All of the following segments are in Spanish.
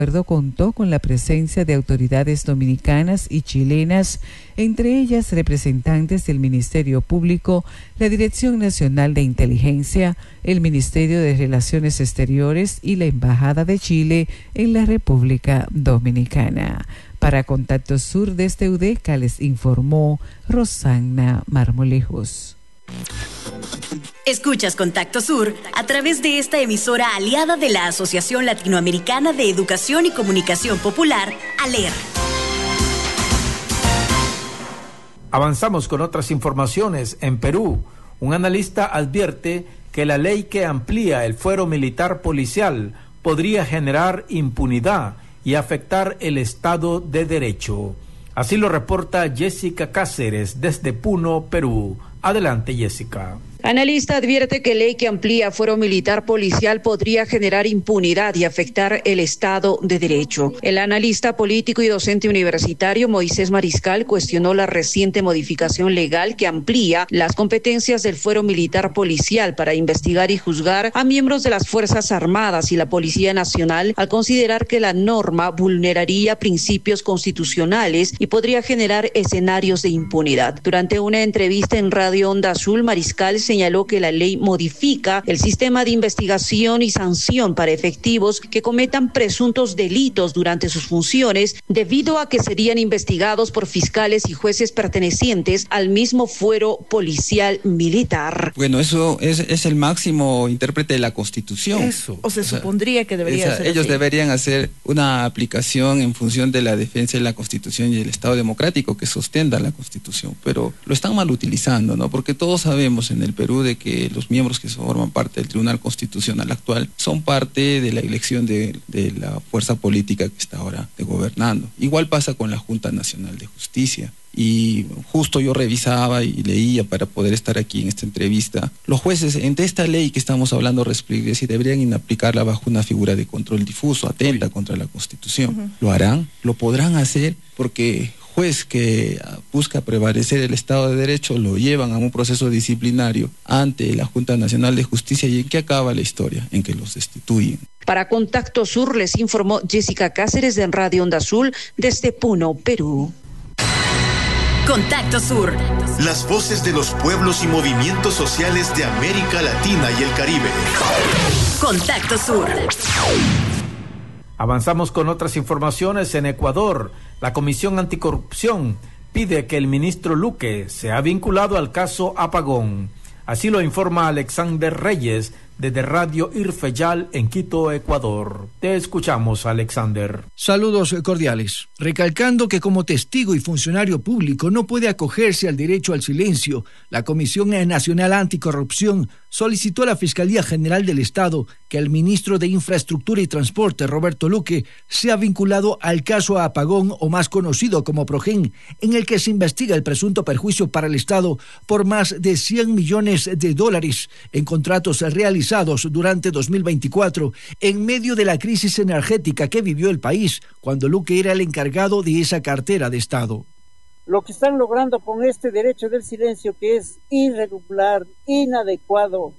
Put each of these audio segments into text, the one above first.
El acuerdo contó con la presencia de autoridades dominicanas y chilenas, entre ellas representantes del Ministerio Público, la Dirección Nacional de Inteligencia, el Ministerio de Relaciones Exteriores y la Embajada de Chile en la República Dominicana. Para Contacto Sur desde UDECA les informó Rosana Marmolejos. Escuchas Contacto Sur a través de esta emisora aliada de la Asociación Latinoamericana de Educación y Comunicación Popular, ALER. Avanzamos con otras informaciones. En Perú, un analista advierte que la ley que amplía el fuero militar policial podría generar impunidad y afectar el Estado de Derecho. Así lo reporta Jessica Cáceres desde Puno, Perú. Adelante, Jessica. Analista advierte que ley que amplía fuero militar policial podría generar impunidad y afectar el Estado de Derecho. El analista político y docente universitario Moisés Mariscal cuestionó la reciente modificación legal que amplía las competencias del fuero militar policial para investigar y juzgar a miembros de las Fuerzas Armadas y la Policía Nacional, al considerar que la norma vulneraría principios constitucionales y podría generar escenarios de impunidad. Durante una entrevista en Radio Onda Azul, Mariscal señaló que la ley modifica el sistema de investigación y sanción para efectivos que cometan presuntos delitos durante sus funciones, debido a que serían investigados por fiscales y jueces pertenecientes al mismo fuero policial militar. Bueno, eso es el máximo intérprete de la Constitución. Eso. O se supondría que debería ser ellos así. Deberían hacer una aplicación en función de la defensa de la Constitución y el Estado democrático que sostenga la Constitución, pero lo están mal utilizando, ¿no? Porque todos sabemos en el Perú de que los miembros que forman parte del Tribunal Constitucional actual son parte de la elección de la fuerza política que está ahora gobernando. Igual pasa con la Junta Nacional de Justicia. Y justo yo revisaba y leía para poder estar aquí en esta entrevista. Los jueces, entre esta ley que estamos hablando, si deberían aplicarla bajo una figura de control difuso, atenta contra la Constitución. ¿Lo harán? ¿Lo podrán hacer? Porque juez que busca prevalecer el Estado de Derecho lo llevan a un proceso disciplinario ante la Junta Nacional de Justicia. ¿Y en qué acaba la historia? En que los destituyen. Para Contacto Sur les informó Jessica Cáceres de Radio Onda Azul desde Puno, Perú. Contacto Sur. Las voces de los pueblos y movimientos sociales de América Latina y el Caribe. Contacto Sur. Avanzamos con otras informaciones. En Ecuador, la Comisión Anticorrupción pide que el ministro Luque sea vinculado al caso Apagón. Así lo informa Alexander Reyes desde Radio Irfeyal en Quito, Ecuador. Te escuchamos, Alexander. Saludos cordiales. Recalcando que como testigo y funcionario público no puede acogerse al derecho al silencio, la Comisión Nacional Anticorrupción solicitó a la Fiscalía General del Estado que el ministro de Infraestructura y Transporte, Roberto Luque, sea vinculado al caso Apagón, o más conocido como Progen, en el que se investiga el presunto perjuicio para el Estado por más de $100 millones en contratos realizados durante 2024, en medio de la crisis energética que vivió el país, cuando Luque era el encargado de esa cartera de Estado. Lo que están logrando con este derecho del silencio, que es irregular, inadecuado,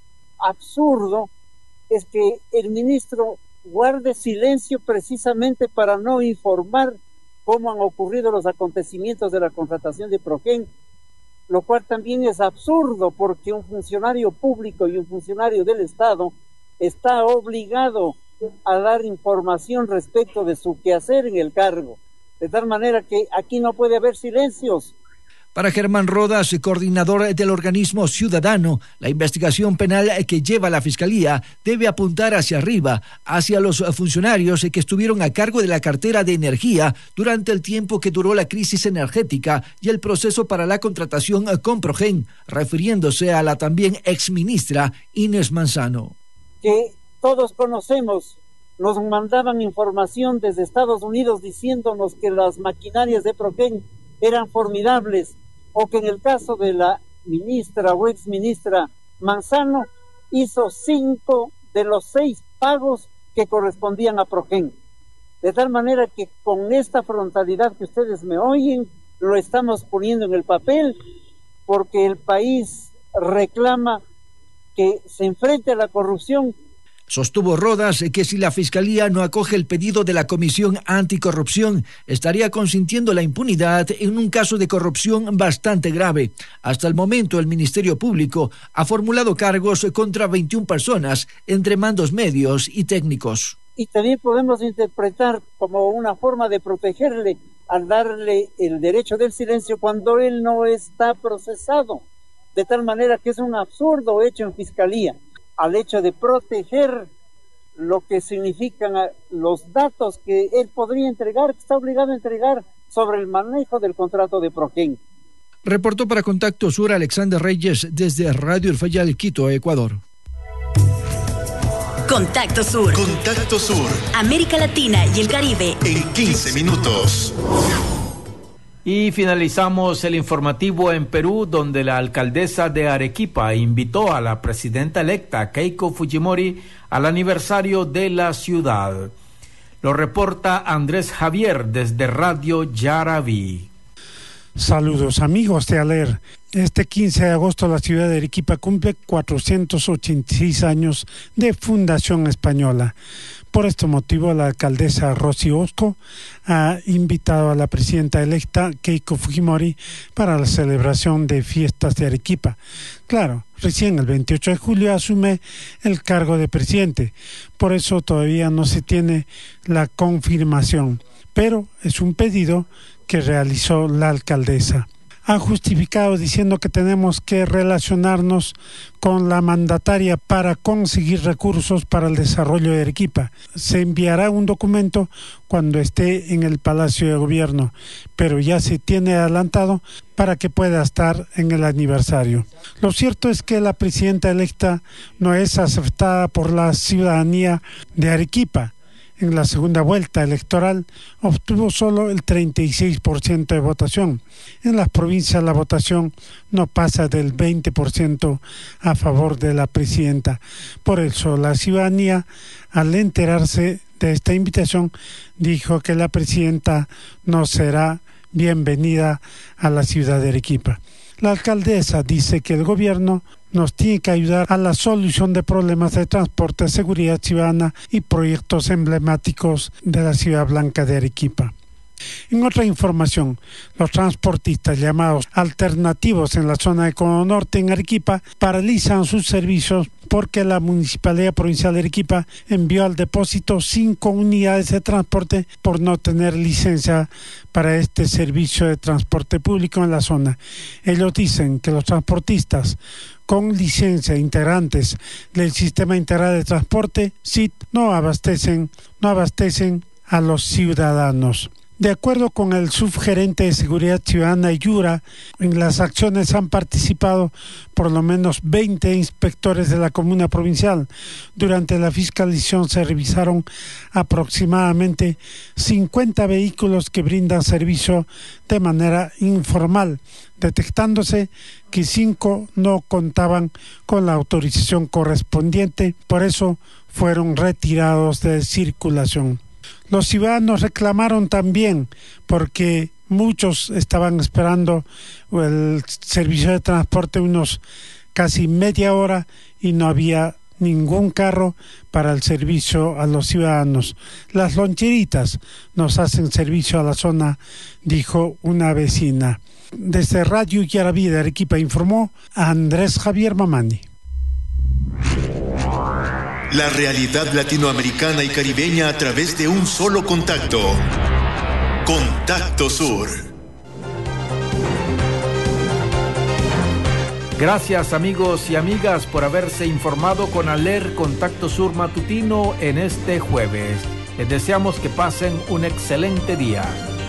absurdo, es que el ministro guarde silencio precisamente para no informar cómo han ocurrido los acontecimientos de la contratación de Progen, lo cual también es absurdo, porque un funcionario público y un funcionario del Estado está obligado a dar información respecto de su quehacer en el cargo, de tal manera que aquí no puede haber silencios. Para Germán Rodas, coordinador del organismo ciudadano, la investigación penal que lleva la Fiscalía debe apuntar hacia arriba, hacia los funcionarios que estuvieron a cargo de la cartera de energía durante el tiempo que duró la crisis energética y el proceso para la contratación con Progen, refiriéndose a la también exministra Inés Manzano. Que todos conocemos, nos mandaban información desde Estados Unidos diciéndonos que las maquinarias de Progen eran formidables, o que en el caso de la ministra o exministra Manzano hizo 5 de los 6 pagos que correspondían a Progen. De tal manera que con esta frontalidad que ustedes me oyen, lo estamos poniendo en el papel, porque el país reclama que se enfrente a la corrupción. Sostuvo Rodas que si la Fiscalía no acoge el pedido de la Comisión Anticorrupción, estaría consintiendo la impunidad en un caso de corrupción bastante grave. Hasta el momento, el Ministerio Público ha formulado cargos contra 21 personas, entre mandos medios y técnicos. Y también podemos interpretar como una forma de protegerle al darle el derecho del silencio cuando él no está procesado. De tal manera que es un absurdo hecho en Fiscalía, al hecho de proteger lo que significan los datos que él podría entregar, que está obligado a entregar sobre el manejo del contrato de Progen. Reportó para Contacto Sur Alexander Reyes desde Radio El Fayal, Quito, Ecuador. Contacto Sur. Contacto Sur. América Latina y el Caribe. En 15 minutos. Y finalizamos el informativo en Perú, donde la alcaldesa de Arequipa invitó a la presidenta electa Keiko Fujimori al aniversario de la ciudad. Lo reporta Andrés Javier desde Radio Yaraví. Saludos amigos de ALER. Este 15 de agosto la ciudad de Arequipa cumple 486 años de fundación española. Por este motivo, la alcaldesa Rosy Osco ha invitado a la presidenta electa Keiko Fujimori para la celebración de fiestas de Arequipa. Claro, recién el 28 de julio asume el cargo de presidente, por eso todavía no se tiene la confirmación, pero es un pedido que realizó la alcaldesa. Ha justificado diciendo que tenemos que relacionarnos con la mandataria para conseguir recursos para el desarrollo de Arequipa. Se enviará un documento cuando esté en el Palacio de Gobierno, pero ya se tiene adelantado para que pueda estar en el aniversario. Lo cierto es que la presidenta electa no es aceptada por la ciudadanía de Arequipa. En la segunda vuelta electoral obtuvo solo el 36% de votación. En las provincias la votación no pasa del 20% a favor de la presidenta. Por eso la ciudadanía, al enterarse de esta invitación, dijo que la presidenta no será bienvenida a la ciudad de Arequipa. La alcaldesa dice que el gobierno nos tiene que ayudar a la solución de problemas de transporte, seguridad ciudadana y proyectos emblemáticos de la ciudad blanca de Arequipa. En otra información, los transportistas llamados alternativos en la zona de Cono Norte en Arequipa paralizan sus servicios porque la Municipalidad Provincial de Arequipa envió al depósito 5 unidades de transporte por no tener licencia para este servicio de transporte público en la zona. Ellos dicen que los transportistas con licencia integrantes del Sistema Integrado de Transporte, SIT, no abastecen a los ciudadanos. De acuerdo con el subgerente de Seguridad Ciudadana Yura, en las acciones han participado por lo menos 20 inspectores de la comuna provincial. Durante la fiscalización se revisaron aproximadamente 50 vehículos que brindan servicio de manera informal, detectándose que 5 no contaban con la autorización correspondiente, por eso fueron retirados de circulación. Los ciudadanos reclamaron también porque muchos estaban esperando el servicio de transporte unos casi media hora y no había ningún carro para el servicio a los ciudadanos. Las loncheritas nos hacen servicio a la zona, dijo una vecina. Desde Radio Yaraví de Arequipa informó a Andrés Javier Mamani. La realidad latinoamericana y caribeña a través de un solo contacto. Contacto Sur. Gracias amigos y amigas por haberse informado con ALER Contacto Sur Matutino en este jueves. Les deseamos que pasen un excelente día.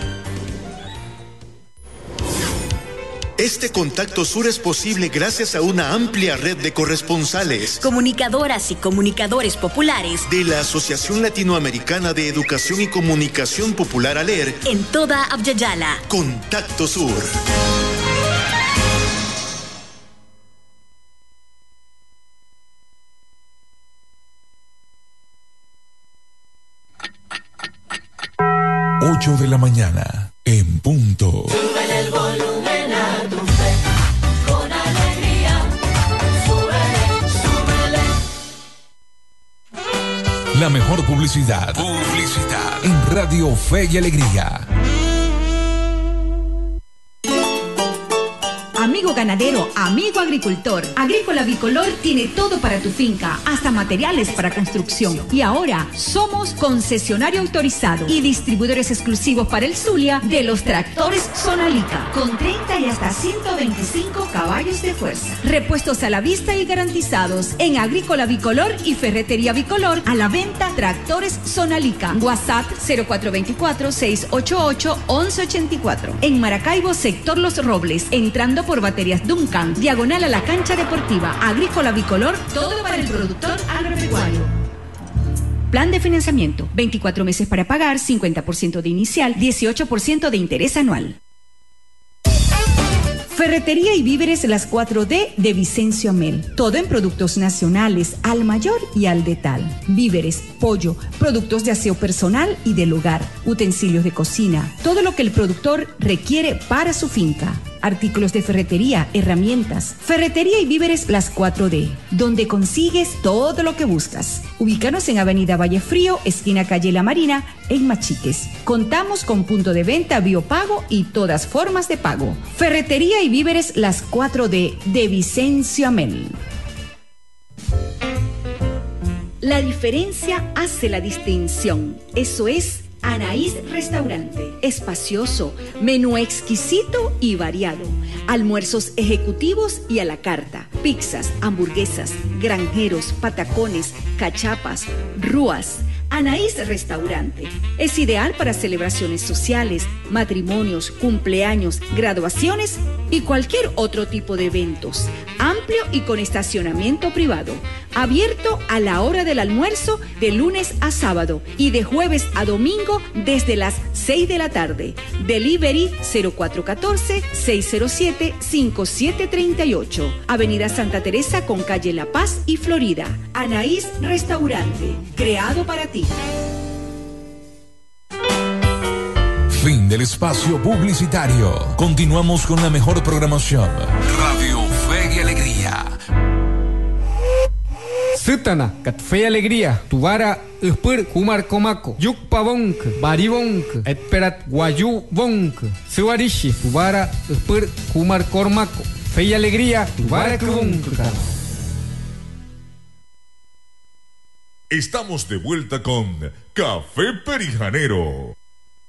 Este Contacto Sur es posible gracias a una amplia red de corresponsales, comunicadoras y comunicadores populares de la Asociación Latinoamericana de Educación y Comunicación Popular ALER en toda Abya-Yala. Contacto Sur. Ocho de la mañana, en punto. Súbele el volumen a tu fe, con alegría. Súbele, súbele. La mejor publicidad. En Radio Fe y Alegría. Amigo ganadero, amigo agricultor, Agrícola Bicolor tiene todo para tu finca, hasta materiales para construcción. Y ahora somos concesionario autorizado y distribuidores exclusivos para el Zulia de los tractores Sonalica, con 30 y hasta 125 caballos de fuerza. Repuestos a la vista y garantizados en Agrícola Bicolor y Ferretería Bicolor. A la venta, tractores Sonalica. WhatsApp 0424-688-1184. En Maracaibo, sector Los Robles, entrando por Baterías Duncan, diagonal a la cancha deportiva. Agrícola Bicolor, todo para el productor agropecuario. Plan de financiamiento, 24 meses para pagar, 50% de inicial, 18% de interés anual. Ferretería y víveres Las 4D de Vicencio Amel. Todo en productos nacionales, al mayor y al detal. Víveres, pollo, productos de aseo personal y del hogar, utensilios de cocina, todo lo que el productor requiere para su finca. Artículos de ferretería, herramientas. Ferretería y víveres Las 4D, donde consigues todo lo que buscas. Ubícanos en Avenida Vallefrío, esquina Calle La Marina, en Machiques. Contamos con punto de venta biopago y todas formas de pago. Ferretería y víveres Las 4D de Vicencio Amel. La diferencia hace la distinción. Eso es Anaís Restaurante. Espacioso, menú exquisito y variado. Almuerzos ejecutivos y a la carta. Pizzas, hamburguesas, granjeros, patacones, cachapas, rúas. Anaís Restaurante es ideal para celebraciones sociales, matrimonios, cumpleaños, graduaciones y cualquier otro tipo de eventos. Amplio y con estacionamiento privado. Abierto a la hora del almuerzo de lunes a sábado y de jueves a domingo desde las 6 de la tarde. Delivery 0414-607-5738. Avenida Santa Teresa con calle La Paz y Florida. Anaís Restaurante, creado para ti. Fin del espacio publicitario. Continuamos con la mejor programación. Radio Fe y Alegría. Sutana, kat fe y alegría, tuvara uspur kumar komako, yuk pavonk, baribonk, etperat guayu bonk, suarishi, tuvara uspur kumar kormako, fe y alegría, tuvara kubonk. Estamos de vuelta con Café Perijanero.